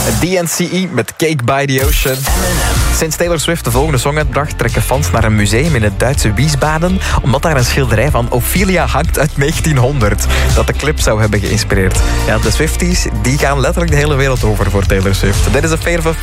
DNCE met Cake by the Ocean. Sinds Taylor Swift de volgende song uitbracht, trekken fans naar een museum in het Duitse Wiesbaden, omdat daar een schilderij van Ophelia hangt uit 1900, dat de clip zou hebben geïnspireerd. Ja, de Swifties die gaan letterlijk de hele wereld over voor Taylor Swift. Dit is Affair of